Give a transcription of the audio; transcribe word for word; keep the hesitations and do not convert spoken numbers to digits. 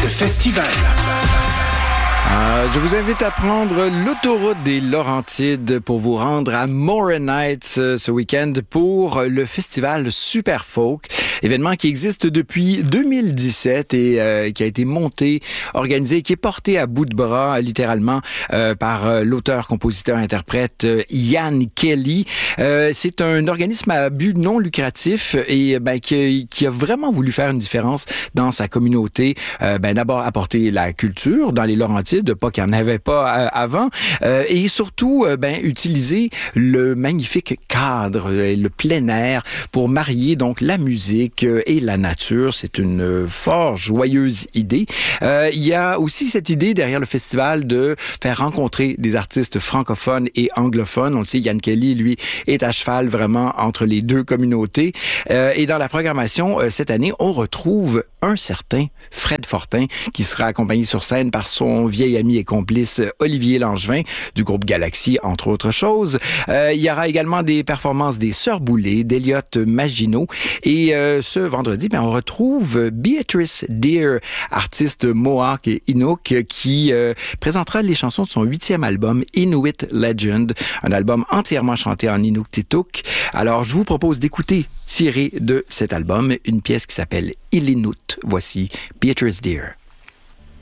de festival. Euh, je vous invite à prendre l'autoroute des Laurentides pour vous rendre à Morin Heights euh, ce week-end pour le festival Super Folk, événement qui existe depuis deux mille dix-sept et euh, qui a été monté, organisé, qui est porté à bout de bras littéralement euh, par euh, l'auteur, compositeur, interprète euh, Ian Kelly. Euh, c'est un organisme à but non lucratif et ben, qui, qui a vraiment voulu faire une différence dans sa communauté. Euh, ben, d'abord apporter la culture dans les Laurentides, de pas qu'il n'y en avait pas euh, avant, euh, et surtout euh, ben, utiliser le magnifique cadre, euh, le plein air pour marier donc la musique euh, et la nature. C'est une euh, fort joyeuse idée. Euh, il y a aussi cette idée derrière le festival de faire rencontrer des artistes francophones et anglophones. On le sait, Ian Kelly, lui, est à cheval vraiment entre les deux communautés. Euh, et dans la programmation, euh, cette année, on retrouve un certain Fred Fortin qui sera accompagné sur scène par son vieil ami et complice Olivier Langevin du groupe Galaxy, entre autres choses. Euh, il y aura également des performances des Sœurs Boulay, d'Eliott Maginot. Et euh, ce vendredi, ben, on retrouve Beatrice Deer, artiste Mohawk et Inuk, qui euh, présentera les chansons de son huitième album, Inuit Legend, un album entièrement chanté en Inuktitut. Alors, je vous propose d'écouter, tiré de cet album, une pièce qui s'appelle Ilinut. Voici Beatrice Deer.